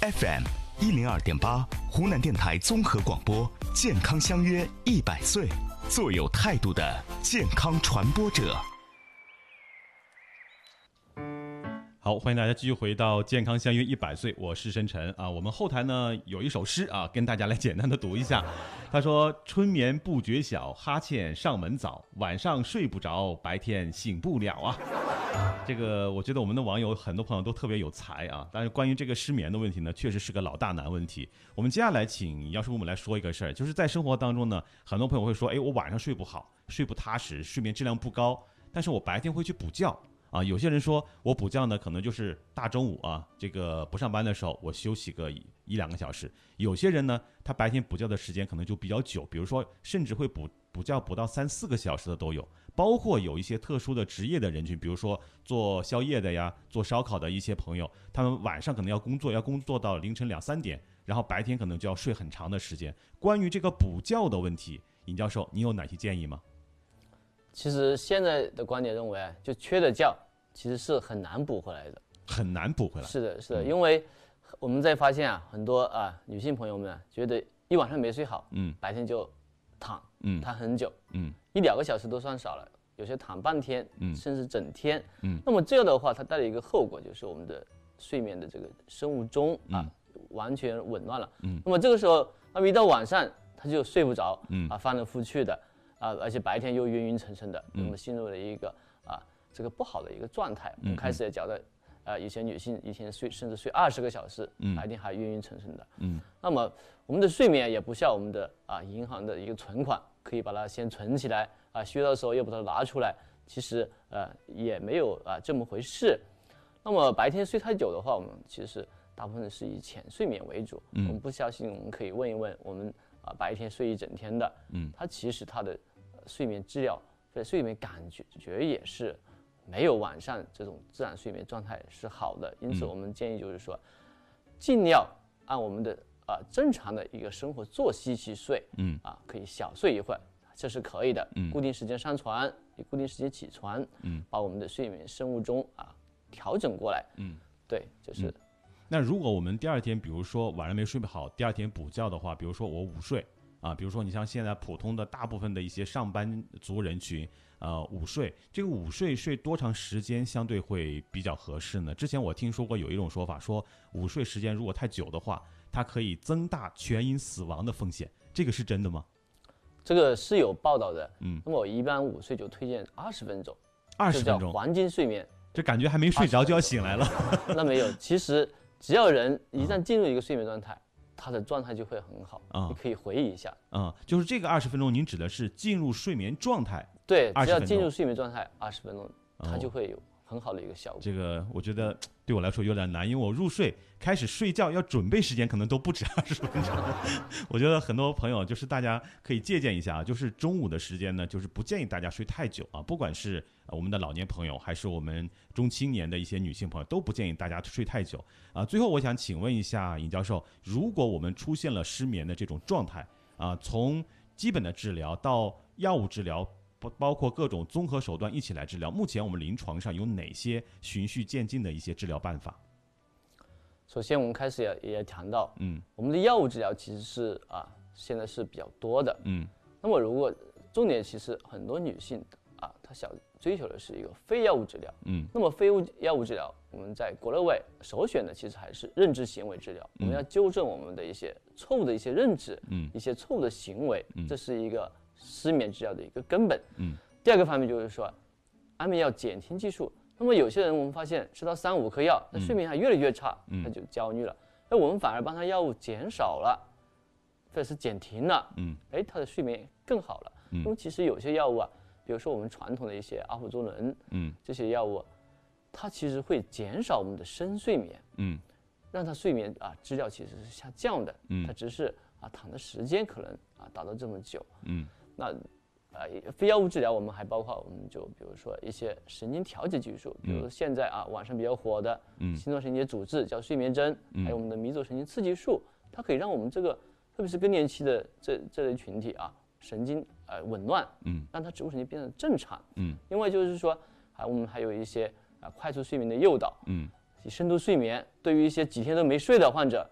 FM 102.8，湖南电台综合广播，健康相约100岁，做有态度的健康传播者。 好，欢迎大家继续回到健康相约100岁，我是申晨啊。我们后台呢有一首诗啊，跟大家来简单的读一下。他说：春眠不觉晓，哈欠上门早，晚上睡不着，白天醒不了啊。这个我觉得我们的网友很多朋友都特别有才啊，但是关于这个失眠的问题呢，确实是个老大难问题。我们接下来请姚师傅我们来说一个事儿，就是在生活当中呢，很多朋友会说，我晚上睡不好，睡不踏实，睡眠质量不高，但是我白天会去补觉。有些人说我补觉呢，可能就是大中午啊，这个不上班的时候，我休息个1-2个小时。有些人呢，他白天补觉的时间可能就比较久，比如说甚至会补觉补到3-4个小时的都有。包括有一些特殊的职业的人群，比如说做宵夜的呀，做烧烤的一些朋友，他们晚上可能要工作到凌晨2-3点，然后白天可能就要睡很长的时间。关于这个补觉的问题，尹教授，你有哪些建议吗？ 其实现在的观点认为，就缺的觉其实是很难补回来的，很难补回来。 是的，因为我们在发现很多女性朋友们觉得一晚上没睡好，白天就躺很久，1-2个小时都算少了，有些躺半天，甚至整天，那么这样的话，它带来一个后果就是我们的睡眠的这个生物钟完全紊乱了，那么这个时候，那么一到晚上他就睡不着，翻来覆去的。而且白天又晕晕沉沉的，我们进入了一个这个不好的一个状态。我们开始也讲的，有些女性一天甚至睡20个小时，白天还晕晕沉沉的。那么我们的睡眠也不像我们的银行的一个存款，可以把它先存起来，需要的时候又把它拿出来。其实也没有这么回事。那么白天睡太久的话，我们其实大部分是以浅睡眠为主。我们不相信，我们可以问一问我们白天睡一整天的，它其实它的睡眠质量、睡眠感觉也是没有晚上这种自然睡眠状态是好的。因此，我们建议就是说，尽量按我们的正常的一个生活作息去睡，可以小睡一会儿，这是可以的。固定时间上床，固定时间起床，把我们的睡眠生物钟调整过来。对，就是。 那如果我们第二天，比如说晚上没睡好，第二天补觉的话，比如说我午睡比如说你像现在普通的大部分的一些上班族人群，午睡，这个午睡睡多长时间相对会比较合适呢？之前我听说过有一种说法，说午睡时间如果太久的话，它可以增大全因死亡的风险，这个是真的吗？ 这个是有报道的，那么我一般午睡就推荐20分钟 ，20分钟， 这叫黄金睡眠。 这感觉还没睡着就要醒来了。 那没有，其实只要人一旦进入一个睡眠状态，他的状态就会很好。你可以回忆一下。 就是这个20分钟，您指的是进入睡眠状态？ 对，只要进入睡眠状态20分钟，它就会有很好的一个效果。 这个我觉得对我来说有点难，因为我入睡开始睡觉要准备时间可能都不止20分钟。我觉得很多朋友就是大家可以借鉴一下就是中午的时间呢，就是不建议大家睡太久不管是我们的老年朋友还是我们中青年的一些女性朋友，都不建议大家睡太久最后我想请问一下尹教授，如果我们出现了失眠的这种状态从基本的治疗到药物治疗，包括各种综合手段一起来治疗，目前我们临床上有哪些循序渐进的一些治疗办法？ 首先我们开始也谈到我们的药物治疗其实是现在是比较多的。那么如果重点其实很多女性她想追求的是一个非药物治疗。那么非药物治疗我们在国内外首选的其实还是认知行为治疗。我们要纠正我们的一些错误的一些认知，一些错误的行为，这是一个失眠治疗的一个根本。第二个方面就是说安眠药减轻技术。那么有些人我们发现吃到3-5颗药，那睡眠还越来越差，他就焦虑了。那我们反而帮他药物减少了，或者是减停了，他的睡眠更好了。因为其实有些药物比如说我们传统的一些阿普唑仑，这些药物，它其实会减少我们的深睡眠，让它睡眠质量其实是下降的，它只是躺的时间可能达到这么久，那非药物治疗我们还包括我们就比如说一些神经调节技术，比如现在网上比较火的心脏神经阻滞叫睡眠针，还有我们的迷走神经刺激术，它可以让我们这个特别是更年期的这类群体神经紊乱，让它植物神经变得正常。另外就是说我们还有一些快速睡眠的诱导，深度睡眠对于一些几天都没睡的患者，